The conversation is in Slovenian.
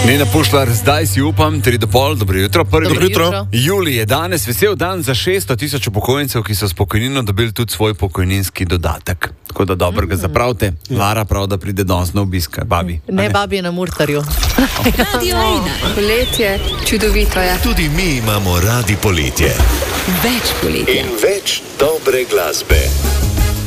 Nina Pušlar, zdaj si upam, 3:30, dobro jutro. Dobro jutro. Julij je danes vesel dan za 600,000 upokojencev, ki so s pokojnino dobili tudi svoj pokojninski dodatek. Tako da dobro ga zapravite. Lara prav, da pride danes na obisk, babi. Ne, babi je na Murtarju. Poletje, čudovito je. Tudi mi imamo radi poletje. Več poletja. In več dobre glasbe.